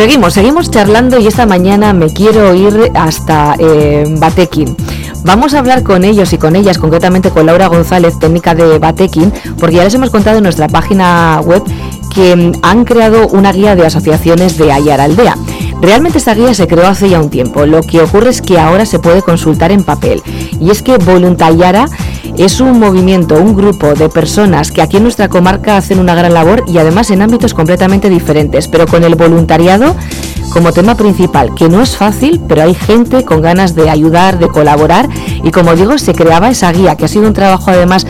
Seguimos charlando y esta mañana me quiero ir hasta Batekin. Vamos a hablar con ellos y con ellas, concretamente con Laura González, técnica de Batekin, porque ya les hemos contado en nuestra página web que han creado una guía de asociaciones de Aiaraldea. Realmente esta guía se creó hace ya un tiempo. Lo que ocurre es que ahora se puede consultar en papel. Y es que Voluntaiara es un movimiento, un grupo de personas que aquí en nuestra comarca hacen una gran labor y además en ámbitos completamente diferentes, pero con el voluntariado como tema principal, que no es fácil, pero hay gente con ganas de ayudar, de colaborar, y como digo, se creaba esa guía, que ha sido un trabajo además,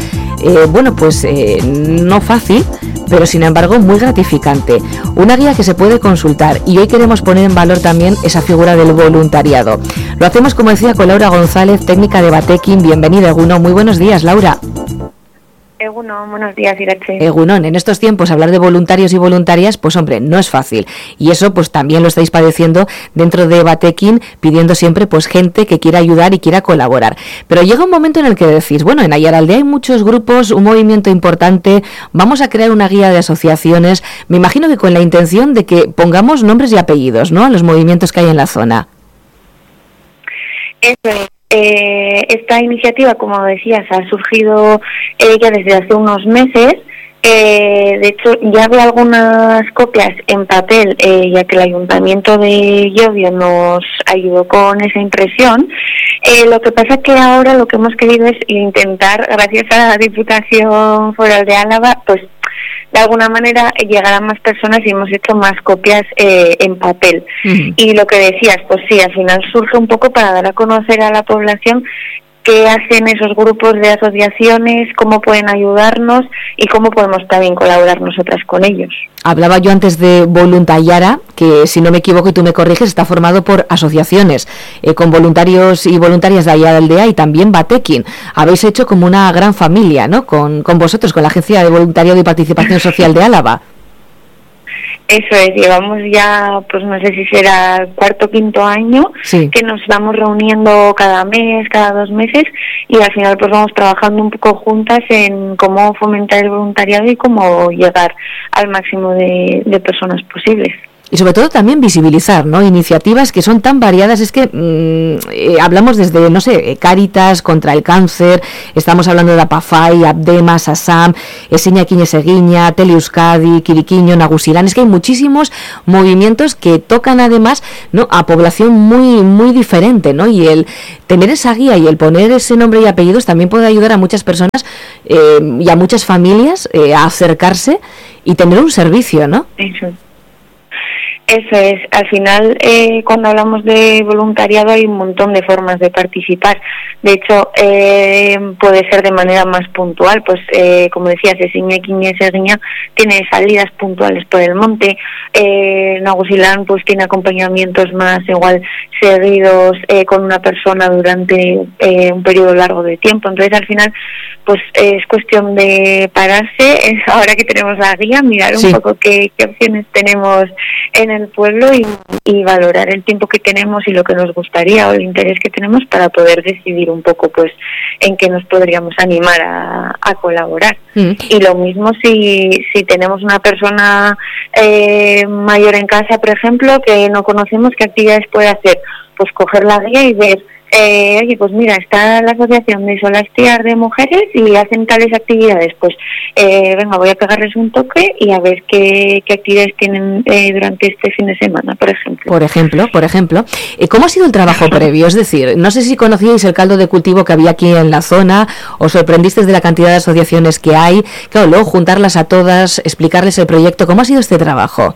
no fácil, pero sin embargo muy gratificante. Una guía que se puede consultar, y hoy queremos poner en valor también esa figura del voluntariado. Lo hacemos, como decía, con Laura González, técnica de Batekin. Bienvenida, Egunon. Muy buenos días, Laura. Egunon, buenos días, Irache. Egunon, en estos tiempos hablar de voluntarios y voluntarias, pues hombre, no es fácil. Y eso pues también lo estáis padeciendo dentro de Batekin, pidiendo siempre pues gente que quiera ayudar y quiera colaborar. Pero llega un momento en el que decís, bueno, en Aiaraldea hay muchos grupos, un movimiento importante, vamos a crear una guía de asociaciones, me imagino que con la intención de que pongamos nombres y apellidos, ¿no?, a los movimientos que hay en la zona. Eso es. Esta iniciativa, como decías, ha surgido ya desde hace unos meses. De hecho, ya había algunas copias en papel, ya que el Ayuntamiento de Llodio nos ayudó con esa impresión. Lo que pasa es que ahora lo que hemos querido es intentar, gracias a la Diputación Foral de Álava, pues de alguna manera llegar a más personas, y hemos hecho más copias en papel. Y lo que decías, pues sí, al final surge un poco para dar a conocer a la población qué hacen esos grupos de asociaciones, cómo pueden ayudarnos y cómo podemos también colaborar nosotras con ellos. Hablaba yo antes de Voluntaiara, que si no me equivoco y tú me corriges, está formado por asociaciones, con voluntarios y voluntarias de Aiaraldea y también Batekin. Habéis hecho como una gran familia, ¿no?, con vosotros, con la Agencia de Voluntariado y Participación Social de Álava. Eso es, llevamos ya, pues no sé si será cuarto o quinto año, sí, que nos vamos reuniendo cada mes, cada 2 meses, y al final pues vamos trabajando un poco juntas en cómo fomentar el voluntariado y cómo llegar al máximo de personas posibles. Y sobre todo también visibilizar, ¿no?, iniciativas que son tan variadas. Es que hablamos desde, no sé, Cáritas contra el cáncer, estamos hablando de APAFAI, Abdema, SASAM, Eseñakin Eseguiña, Tele Euskadi, Quiriquiño, Nagusilán. Es que hay muchísimos movimientos que tocan además, ¿no?, a población muy, muy diferente, ¿no? Y el tener esa guía y el poner ese nombre y apellidos también puede ayudar a muchas personas y a muchas familias a acercarse y tener un servicio, ¿no? Eso es, al final cuando hablamos de voluntariado hay un montón de formas de participar. De hecho, puede ser de manera más puntual, pues como decías, Eseñakin y Eseguiña tiene salidas puntuales por el monte, Nagusilán pues tiene acompañamientos más igual seguidos con una persona durante un periodo largo de tiempo. Entonces al final pues es cuestión de pararse, ahora que tenemos la guía, mirar un poco qué opciones tenemos en el pueblo y valorar el tiempo que tenemos y lo que nos gustaría o el interés que tenemos para poder decidir un poco pues en qué nos podríamos animar a colaborar. Y lo mismo si tenemos una persona mayor en casa, por ejemplo, que no conocemos, qué actividades puede hacer, pues coger la guía y ver, oye, pues mira, está la asociación de Solastiar de mujeres y hacen tales actividades, pues venga, voy a pegarles un toque y a ver qué actividades tienen durante este fin de semana, por ejemplo. Por ejemplo. ¿Cómo ha sido el trabajo previo? Es decir, no sé si conocíais el caldo de cultivo que había aquí en la zona, os sorprendisteis de la cantidad de asociaciones que hay, claro, luego juntarlas a todas, explicarles el proyecto. ¿Cómo ha sido este trabajo?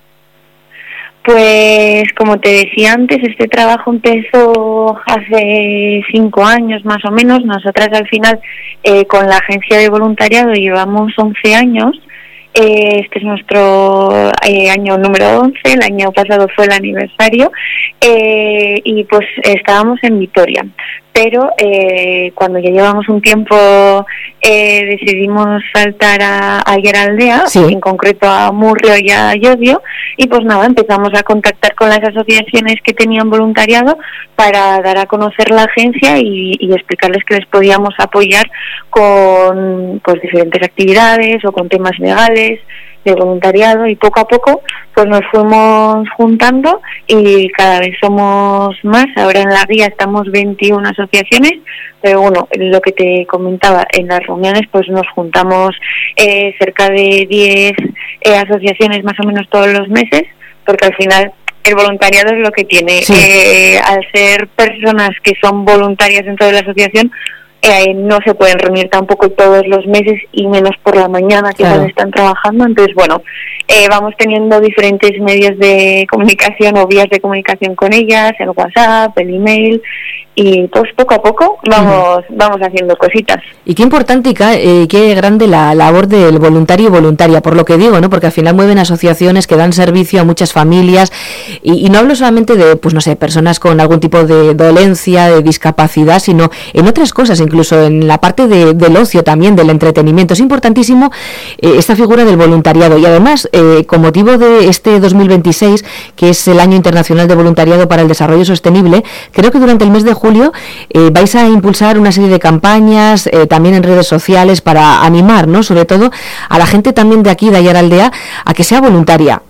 Pues como te decía antes, este trabajo empezó hace 5 años más o menos. Nosotras al final con la agencia de voluntariado llevamos 11 años. Este es nuestro año número 11, el año pasado fue el aniversario y pues estábamos en Vitoria. Pero cuando ya llevamos un tiempo decidimos saltar a Aiaraldea, en concreto a Murrio y a Llodio, y pues nada, empezamos a contactar con las asociaciones que tenían voluntariado para dar a conocer la agencia y explicarles que les podíamos apoyar con pues diferentes actividades o con temas legales, de voluntariado, y poco a poco pues nos fuimos juntando y cada vez somos más. Ahora en la guía estamos 21 asociaciones, pero bueno, lo que te comentaba, en las reuniones pues nos juntamos cerca de 10 asociaciones más o menos todos los meses, porque al final el voluntariado es lo que tiene. Sí. Al ser personas que son voluntarias dentro de la asociación, no se pueden reunir tampoco todos los meses, y menos por la mañana que claro, están trabajando. Entonces, bueno, vamos teniendo diferentes medios de comunicación o vías de comunicación con ellas, el WhatsApp, el email, y pues poco a poco vamos haciendo cositas. Y qué importante y qué grande la labor del voluntario y voluntaria, por lo que digo, ¿no? Porque al final mueven asociaciones que dan servicio a muchas familias, y no hablo solamente de, pues no sé, personas con algún tipo de dolencia, de discapacidad, sino en otras cosas, incluso en la parte del ocio también, del entretenimiento. Es importantísimo esta figura del voluntariado, y además, con motivo de este 2026, que es el Año Internacional de Voluntariado para el Desarrollo Sostenible, creo que durante el mes de julio vais a impulsar una serie de campañas también en redes sociales para animar, ¿no?, sobre todo a la gente también de aquí, de Aiaraldea, a que sea voluntaria.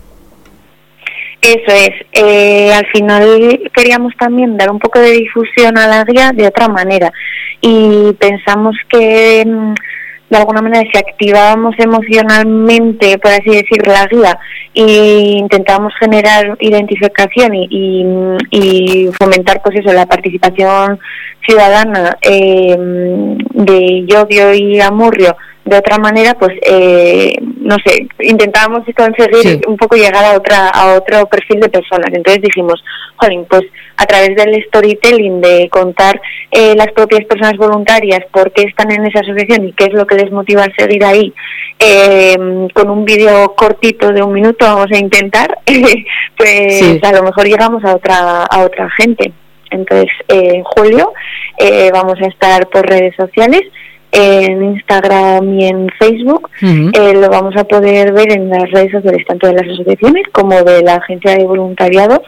Eso es. Al final queríamos también dar un poco de difusión a la guía de otra manera, y pensamos que de alguna manera, si activábamos emocionalmente, por así decir, la guía, e intentábamos generar identificación y fomentar, pues eso, la participación ciudadana de Llodio y Amurrio de otra manera, pues no sé, intentábamos conseguir un poco llegar a otro perfil de personas. Entonces dijimos, jolín, pues a través del storytelling, de contar las propias personas voluntarias por qué están en esa asociación y qué es lo que les motiva a seguir ahí, con un vídeo cortito de 1 minuto vamos a intentar, pues a lo mejor llegamos a otra gente. Entonces en julio vamos a estar por redes sociales, en Instagram y en Facebook. Lo vamos a poder ver en las redes sociales tanto de las asociaciones como de la agencia de voluntariado,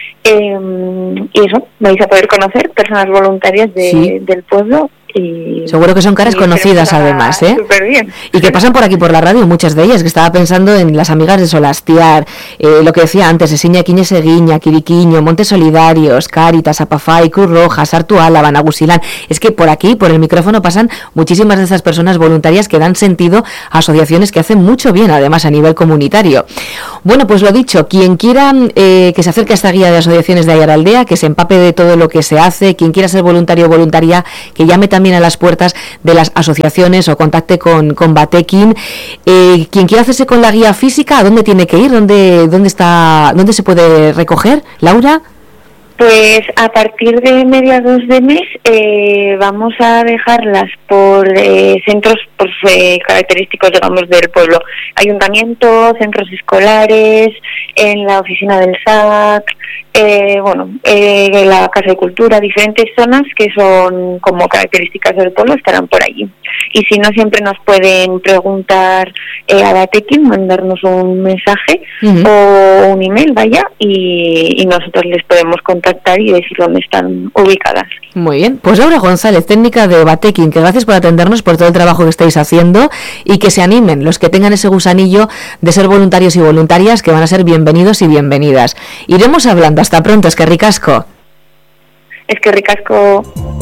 y eso, vais a poder conocer personas voluntarias del pueblo. Y seguro que son caras conocidas además, súper bien. Y que pasan por aquí por la radio, muchas de ellas, que estaba pensando en las amigas de Solastiar, lo que decía antes, Esiña Quiñe Seguiña, Quiriquiño, Montes Solidarios, Cáritas, Apafai, Cruz Roja, Sartu Álava, Nagusilán. Es que por aquí, por el micrófono, pasan muchísimas de esas personas voluntarias que dan sentido a asociaciones que hacen mucho bien, además a nivel comunitario. Bueno, pues lo dicho, quien quiera que se acerque a esta guía de asociaciones de Aiaraldea, que se empape de todo lo que se hace, quien quiera ser voluntario o voluntaria, que llame también a las puertas de las asociaciones o contacte con Batekin. Quien quiera hacerse con la guía física, ¿a dónde tiene que ir? ¿Dónde se puede recoger, Laura? Pues a partir de mediados de mes vamos a dejarlas por centros pues, característicos, digamos, del pueblo. Ayuntamiento, centros escolares, en la oficina del SAC, la Casa de Cultura, diferentes zonas que son como características del pueblo estarán por allí. Y si no, siempre nos pueden preguntar a Batekin, mandarnos un mensaje o un email, y nosotros les podemos contactar y decir dónde están ubicadas. Muy bien, pues Laura González, técnica de Batekin, que gracias por atendernos, por todo el trabajo que estáis haciendo, y que se animen los que tengan ese gusanillo de ser voluntarios y voluntarias, que van a ser bienvenidos y bienvenidas. Iremos hablando, hasta pronto, eskerrik asko. Eskerrik asko.